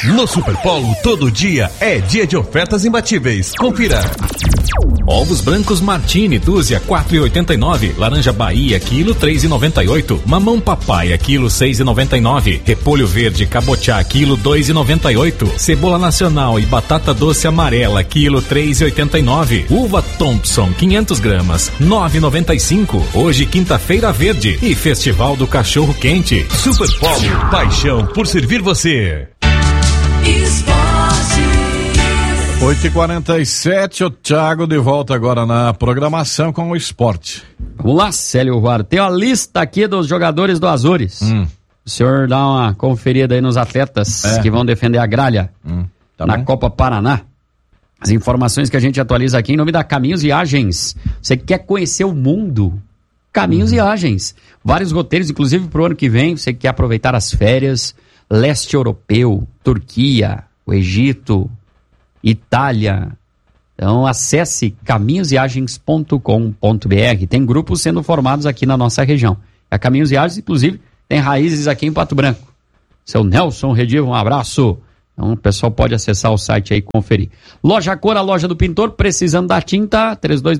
No Superpolo, todo dia é dia de ofertas imbatíveis. Confira. Ovos brancos Martini, dúzia, 4,89. Laranja Bahia, quilo, 3,98. Mamão papaya, quilo, 6,99. Repolho verde cabotiá, quilo, 2,98. Cebola nacional e batata doce amarela, quilo, 3,89. Uva Thompson, 500 gramas, 9,95. Hoje, quinta-feira verde e Festival do Cachorro Quente. Superpolo, paixão por servir você. 8h47, o Thiago de volta agora na programação com o esporte. Vamos lá, Célio Ruaro. Tem uma lista aqui dos jogadores do Azures. O senhor dá uma conferida aí nos atletas que vão defender a gralha na Copa Paraná. As informações que a gente atualiza aqui em nome da Caminhos Viagens. Você quer conhecer o mundo? Caminhos Viagens. Vários roteiros, inclusive pro ano que vem. Você quer aproveitar as férias. Leste europeu, Turquia, o Egito, Itália. Então acesse caminhosviagens.com.br. Tem grupos sendo formados aqui na nossa região. A Caminhos Viagens, inclusive, tem raízes aqui em Pato Branco. Seu Nelson Redivo, um abraço. Então o pessoal pode acessar o site aí e conferir. Loja Cor, a loja do pintor, precisando da tinta,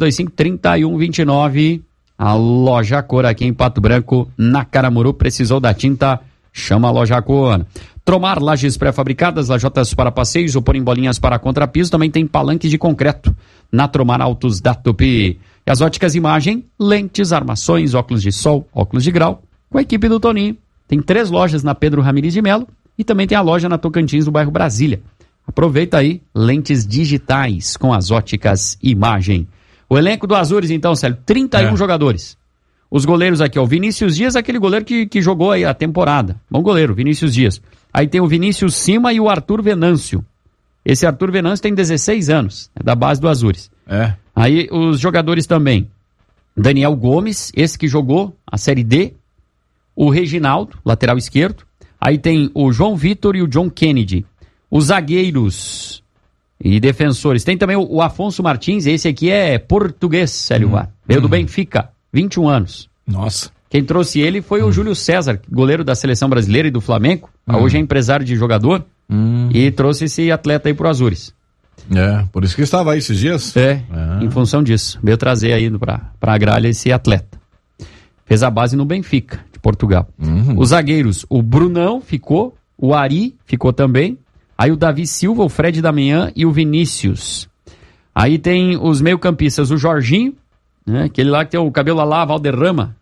3225-3129. A Loja Cor aqui em Pato Branco, na Caramuru, precisou da tinta, chama a Loja Cor. Tromar, lajes pré-fabricadas, lajotas para passeios ou pôr em bolinhas para contrapiso, também tem palanques de concreto na Tromar Autos da Tupi. E as óticas Imagem, lentes, armações, óculos de sol, óculos de grau, com a equipe do Toninho. Tem 3 lojas na Pedro Ramires de Melo e também tem a loja na Tocantins, no bairro Brasília. Aproveita aí, lentes digitais com as óticas Imagem. O elenco do Azures, então, Célio, 31 jogadores. Os goleiros aqui, ó, o Vinícius Dias, aquele goleiro que jogou aí a temporada. Bom goleiro, Vinícius Dias. Aí tem o Vinícius Cima e o Arthur Venâncio. Esse Arthur Venâncio tem 16 anos, é da base do Azures. Aí os jogadores também. Daniel Gomes, esse que jogou a Série D. O Reginaldo, lateral esquerdo. Aí tem o João Vitor e o John Kennedy. Os zagueiros e defensores. Tem também o Afonso Martins, esse aqui é português, Célio Var. Veio do Benfica, 21 anos. Nossa. Quem trouxe ele foi o Júlio César, goleiro da Seleção Brasileira e do Flamengo. Hoje é empresário de jogador. E trouxe esse atleta aí pro Azures. Por isso que estava aí esses dias. Em função disso. Veio trazer aí pra gralha esse atleta. Fez a base no Benfica, de Portugal. Os zagueiros, o Brunão ficou, o Ari ficou também. Aí o Davi Silva, o Fred Damian e o Vinícius. Aí tem os meio-campistas, o Jorginho, né? Aquele lá que tem o cabelo lá, Valderrama.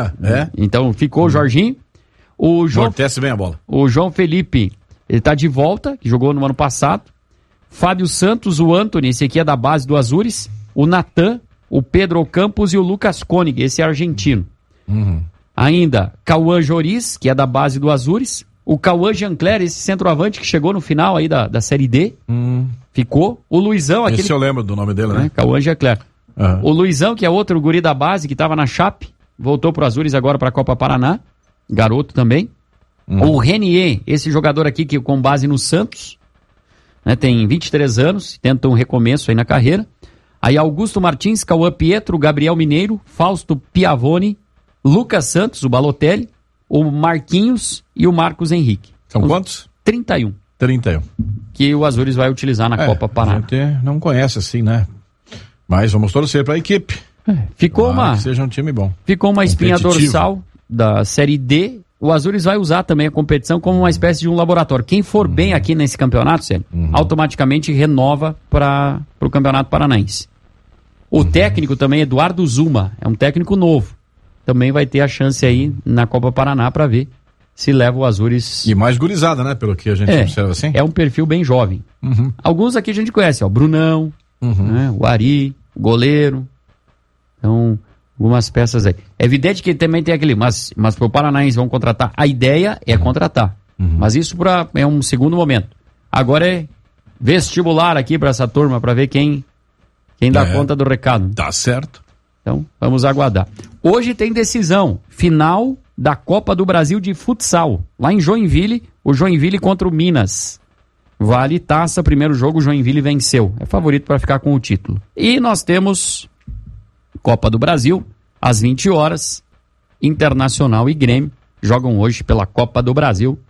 Então ficou o Jorginho. O João, amortece bem a bola. O João Felipe, ele tá de volta, que jogou no ano passado. Fábio Santos, o Antony, esse aqui é da base do Azures. O Natan, o Pedro Campos e o Lucas Koenig, esse é argentino. Ainda, Cauã Joris, que é da base do Azures. O Cauã Jancler, esse centroavante que chegou no final aí da Série D. Ficou. O Luizão, aquele... Esse eu lembro do nome dele, né? Cauã Jancler. O Luizão, que é outro guri da base, que estava na Chape, voltou pro Azures agora para a Copa Paraná. Garoto também. O Renier, esse jogador aqui que com base no Santos, né, tem 23 anos, tenta um recomeço aí na carreira. Aí Augusto Martins, Cauã Pietro, Gabriel Mineiro, Fausto Piavoni, Lucas Santos, o Balotelli, o Marquinhos e o Marcos Henrique. São quantos? 31. 31. Que o Azures vai utilizar na Copa Paraná. A gente não conhece assim, né? Mas vamos torcer para a equipe. Ficou que seja um time bom. Ficou uma espinha dorsal da Série D. O Azures vai usar também a competição como uma espécie de um laboratório. Quem for bem aqui nesse campeonato, Célio, automaticamente renova para o Campeonato Paranaense. O técnico também, Eduardo Zuma, é um técnico novo. Também vai ter a chance aí na Copa Paraná para ver se leva o Azures... E mais gurizada, né? Pelo que a gente observa assim. É um perfil bem jovem. Alguns aqui a gente conhece, ó, Brunão, né, o Ari, o goleiro. Então, algumas peças aí. É evidente que também tem aquele... Mas pro Paranaense vão contratar. A ideia é contratar. Mas isso é um segundo momento. Agora é vestibular aqui para essa turma, para ver quem dá conta do recado. Tá certo. Então, vamos aguardar. Hoje tem decisão final da Copa do Brasil de futsal. Lá em Joinville, o Joinville contra o Minas. Vale taça, primeiro jogo o Joinville venceu. É favorito para ficar com o título. E nós temos Copa do Brasil, às 20 horas. Internacional e Grêmio jogam hoje pela Copa do Brasil.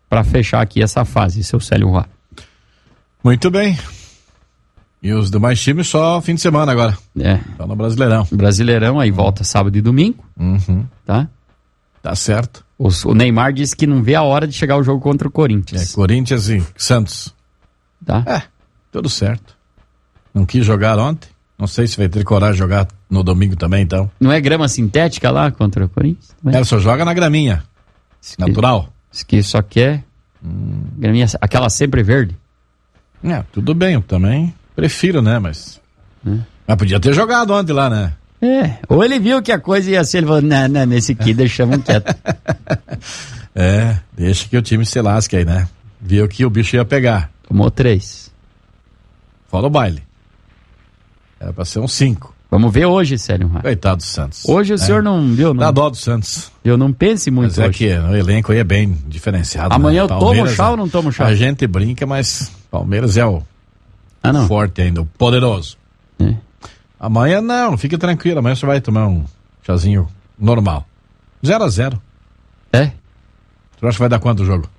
para fechar aqui essa fase, seu Célio Roy. Muito bem. E os demais times só fim de semana agora. Tá no Brasileirão. Brasileirão, aí volta sábado e domingo. Tá? Tá certo. O Neymar disse que não vê a hora de chegar o jogo contra o Corinthians. Corinthians e Santos. Tá? Tudo certo. Não quis jogar ontem. Não sei se vai ter coragem de jogar no domingo também, então. Não é grama sintética lá contra o Corinthians? Ela só joga na graminha. Natural. Diz que só quer graminha, aquela sempre verde. Tudo bem, eu também prefiro, né? Mas podia ter jogado ontem lá, né? Ou ele viu que a coisa ia ser, ele falou, não, nesse aqui deixamos quieto. Deixa que o time se lasque aí, né? Viu que o bicho ia pegar. Tomou 3. Fora o baile. Era pra ser um 5. Vamos ver hoje, Célio. Coitado do Santos. Hoje o senhor não viu, não? Dá dó do Santos. Eu não pense muito. Mas que o elenco aí é bem diferenciado. Amanhã eu tomo chá ou não tomo chá? A gente brinca, mas Palmeiras é o forte ainda, o poderoso. Amanhã não, fica tranquilo. Amanhã você vai tomar um chazinho normal. 0-0. Tu acha que vai dar quanto o jogo?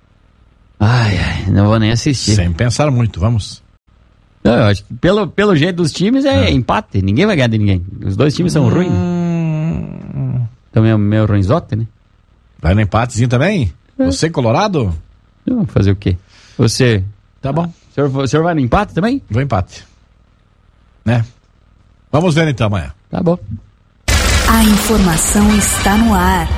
Não vou nem assistir. Sem pensar muito, vamos. Não, eu acho que pelo jeito dos times é empate. Ninguém vai ganhar de ninguém. Os dois times são ruins. Também é meio ruinzote, né? Vai no empatezinho também? Você, Colorado? Vamos fazer o quê? Você... Tá bom. O senhor vai no empate também? Vou empate. Né? Vamos ver então amanhã. Tá bom. A informação está no ar.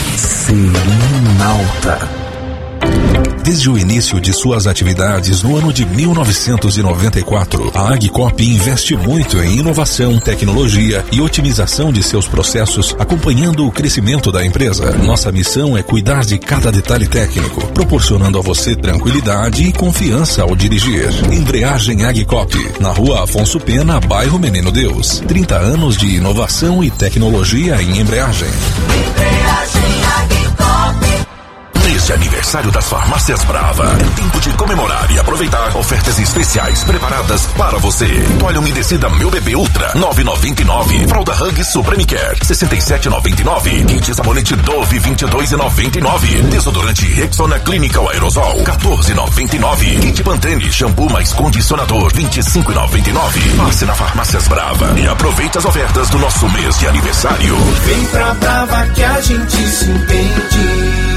Serenalta. Desde o início de suas atividades no ano de 1994, a Agcop investe muito em inovação, tecnologia e otimização de seus processos, acompanhando o crescimento da empresa. Nossa missão é cuidar de cada detalhe técnico, proporcionando a você tranquilidade e confiança ao dirigir. Embreagem Agcop, na Rua Afonso Pena, bairro Menino Deus. 30 anos de inovação e tecnologia em embreagem. Embreagem Agcop. Mês de aniversário das Farmácias Brava. É tempo de comemorar e aproveitar ofertas especiais preparadas para você. Toalha umedecida Meu Bebê Ultra, 9,99. Fralda Hug Supreme Care, 67,99. Kit sabonete Dove, 22,99. Desodorante Rexona Clinical Aerosol, 14,99. Kit Pantene shampoo mais condicionador, 25,99. Passe na Farmácias Brava e aproveite as ofertas do nosso mês de aniversário. Vem pra Brava que a gente se entende.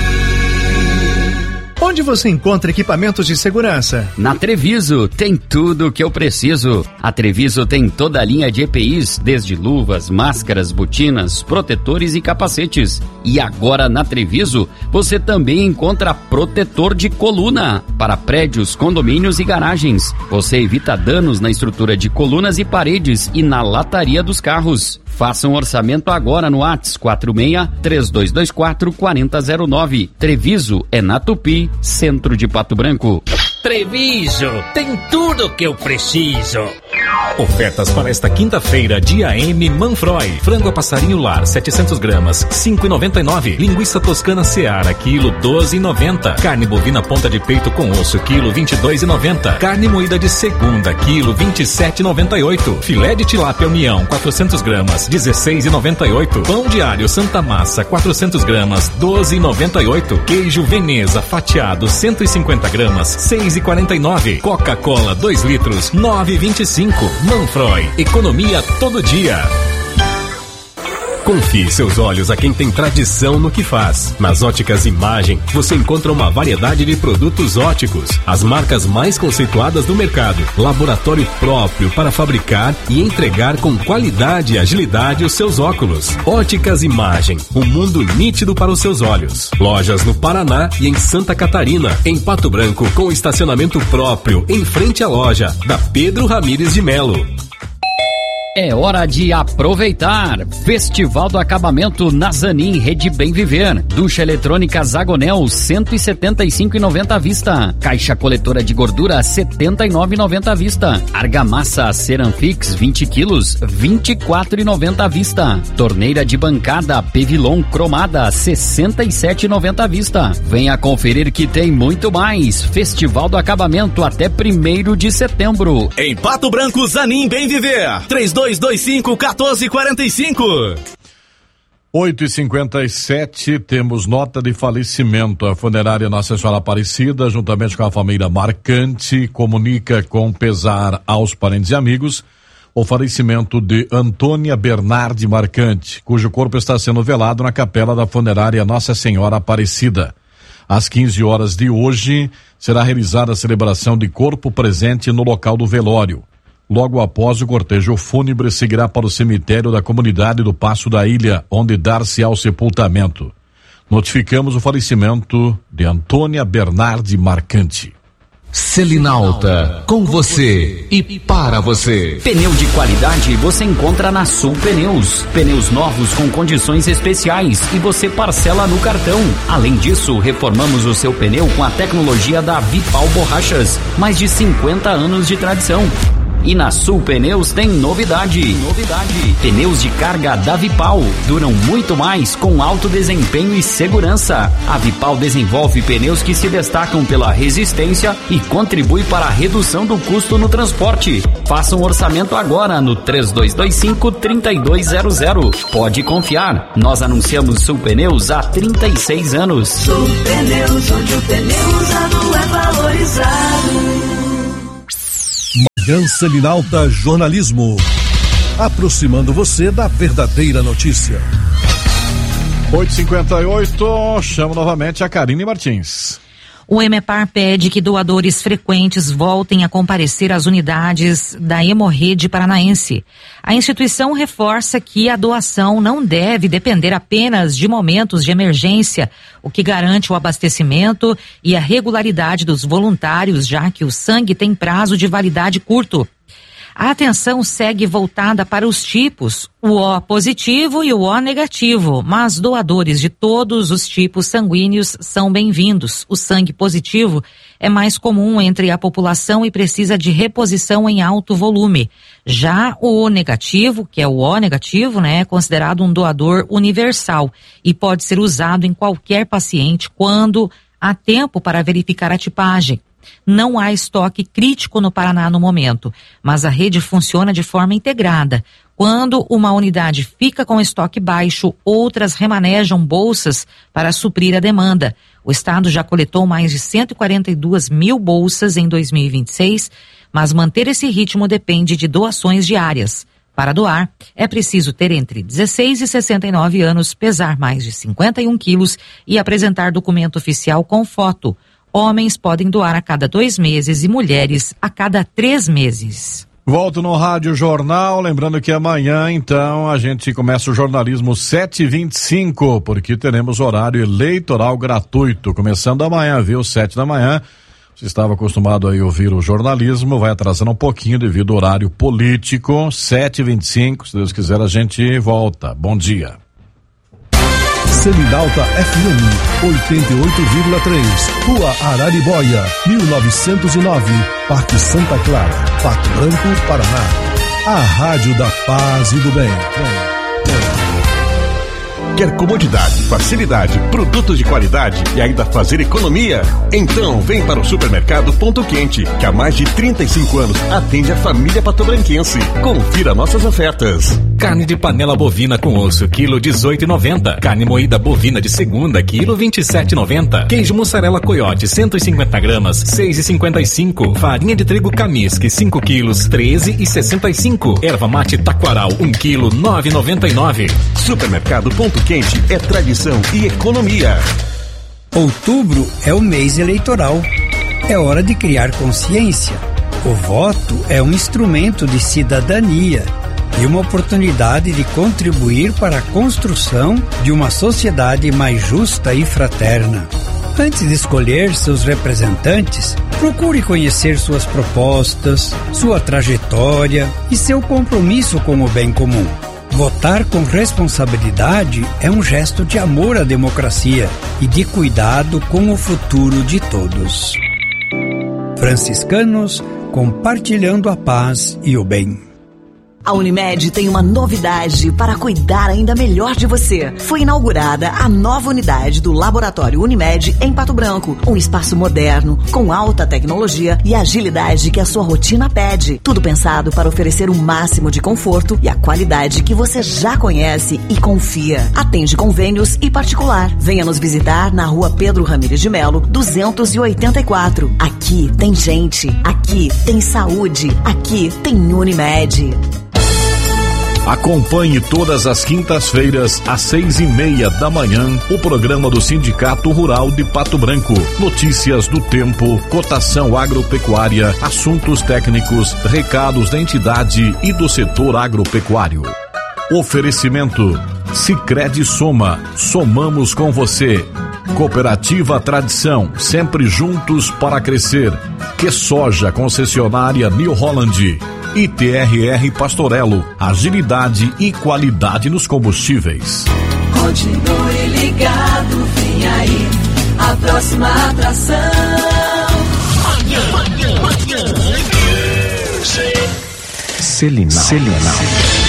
Onde você encontra equipamentos de segurança? Na Treviso, tem tudo o que eu preciso. A Treviso tem toda a linha de EPIs, desde luvas, máscaras, botinas, protetores e capacetes. E agora na Treviso, você também encontra protetor de coluna para prédios, condomínios e garagens. Você evita danos na estrutura de colunas e paredes e na lataria dos carros. Faça um orçamento agora no WhatsApp 46-3224-4009. Treviso é na Tupi, centro de Pato Branco. Treviso, tem tudo o que eu preciso. Ofertas para esta quinta-feira, dia M Manfroy. Frango a passarinho lar, 700 gramas, 5,99. Linguiça toscana Seara, quilo 12,90. Carne bovina ponta de peito com osso, quilo 22,90. Carne moída de segunda, quilo 27,98. Filé de tilápia União, 400 gramas, 16,98. Pão diário Santa Massa, 400 gramas, 12,98. Queijo Veneza fatiado, 150 gramas, 6,49. Coca-Cola, 2 litros, 9,25. Manfroy, economia todo dia. Confie seus olhos a quem tem tradição no que faz. Nas Óticas Imagem, você encontra uma variedade de produtos óticos, as marcas mais conceituadas do mercado, laboratório próprio para fabricar e entregar com qualidade e agilidade os seus óculos. Óticas Imagem, um mundo nítido para os seus olhos. Lojas no Paraná e em Santa Catarina, em Pato Branco, com estacionamento próprio, em frente à loja, da Pedro Ramires de Melo. É hora de aproveitar. Festival do Acabamento na Zanin Rede Bem Viver. Ducha eletrônica Zagonel 175,90 à vista. Caixa coletora de gordura 79,90 à vista. Argamassa Ceramfix 20 quilos 24,90 à vista. Torneira de bancada Pevilon cromada 67,90 à vista. Venha conferir que tem muito mais. Festival do Acabamento até 1º de setembro. Em Pato Branco, Zanin Bem Viver. 3225-1445. 8h57, temos nota de falecimento. A funerária Nossa Senhora Aparecida, juntamente com a família Marcante, comunica com pesar aos parentes e amigos o falecimento de Antônia Bernardi Marcante, cujo corpo está sendo velado na capela da funerária Nossa Senhora Aparecida. Às 15 horas de hoje, será realizada a celebração de corpo presente no local do velório. Logo após, o cortejo fúnebre seguirá para o cemitério da comunidade do Passo da Ilha, onde dar-se ao sepultamento. Notificamos o falecimento de Antônia Bernardi Marcante. Selinalta, com você e para você. Pneu de qualidade você encontra na Sul Pneus. Pneus novos com condições especiais e você parcela no cartão. Além disso, reformamos o seu pneu com a tecnologia da Vipal Borrachas. Mais de 50 anos de tradição. E na Sul Pneus tem novidade. Pneus de carga da Vipal duram muito mais com alto desempenho e segurança. A Vipal desenvolve pneus que se destacam pela resistência e contribui para a redução do custo no transporte. Faça um orçamento agora no 3225-3200. Pode confiar, nós anunciamos Sul Pneus há 36 anos. Sul Pneus, onde o pneu usado é valorizado. Manhã Selinalta Jornalismo, aproximando você da verdadeira notícia. 8h58, chamo novamente a Karine Martins. O EMEPAR pede que doadores frequentes voltem a comparecer às unidades da Hemorrede Paranaense. A instituição reforça que a doação não deve depender apenas de momentos de emergência, o que garante o abastecimento e a regularidade dos voluntários, já que o sangue tem prazo de validade curto. A atenção segue voltada para os tipos, o O positivo e o O negativo, mas doadores de todos os tipos sanguíneos são bem-vindos. O sangue positivo é mais comum entre a população e precisa de reposição em alto volume. Já o O negativo, que é o O negativo, é considerado um doador universal e pode ser usado em qualquer paciente quando há tempo para verificar a tipagem. Não há estoque crítico no Paraná no momento, mas a rede funciona de forma integrada. Quando uma unidade fica com estoque baixo, outras remanejam bolsas para suprir a demanda. O estado já coletou mais de 142 mil bolsas em 2026, mas manter esse ritmo depende de doações diárias. Para doar, é preciso ter entre 16 e 69 anos, pesar mais de 51 quilos e apresentar documento oficial com foto. Homens podem doar a cada 2 meses e mulheres a cada 3 meses. Volto no Rádio Jornal, lembrando que amanhã, então, a gente começa o jornalismo 7h25, porque teremos horário eleitoral gratuito, começando amanhã, viu? 7 da manhã. Você estava acostumado a ouvir o jornalismo, vai atrasando um pouquinho devido ao horário político. 7h25, se Deus quiser, a gente volta. Bom dia. Selinalta FM 88,3, Rua Araribóia, 1909, Parque Santa Clara, Pato Branco, Paraná. A Rádio da Paz e do Bem. Quer comodidade, facilidade, produtos de qualidade e ainda fazer economia? Então vem para o Supermercado Ponto Quente, que há mais de 35 anos atende a família patobranquense. Confira nossas ofertas. Carne de panela bovina com osso, quilo 18,90. Carne moída bovina de segunda, quilo 27,90. Queijo mussarela coiote, 150 gramas, 6,55. Farinha de trigo Camisque, 5 quilos, 13,65. Erva mate taquaral, 1 quilo, 9,99. Supermercado Ponto Quente é tradição e economia. Outubro é o mês eleitoral. É hora de criar consciência. O voto é um instrumento de cidadania e uma oportunidade de contribuir para a construção de uma sociedade mais justa e fraterna. Antes de escolher seus representantes, procure conhecer suas propostas, sua trajetória e seu compromisso com o bem comum. Votar com responsabilidade é um gesto de amor à democracia e de cuidado com o futuro de todos. Franciscanos, compartilhando a paz e o bem. A Unimed tem uma novidade para cuidar ainda melhor de você. Foi inaugurada a nova unidade do Laboratório Unimed em Pato Branco. Um espaço moderno, com alta tecnologia e agilidade que a sua rotina pede. Tudo pensado para oferecer o máximo de conforto e a qualidade que você já conhece e confia. Atende convênios e particular. Venha nos visitar na Rua Pedro Ramires de Melo, 284. Aqui tem gente, aqui tem saúde, aqui tem Unimed. Acompanhe todas as quintas-feiras, às 6:30 da manhã, o programa do Sindicato Rural de Pato Branco. Notícias do tempo, cotação agropecuária, assuntos técnicos, recados da entidade e do setor agropecuário. Oferecimento: Sicredi Soma, somamos com você. Cooperativa Tradição, sempre juntos para crescer. Que Soja, concessionária New Holland. ITRR Pastorello, agilidade e qualidade nos combustíveis. Continue ligado, vem aí a próxima atração. Selinal.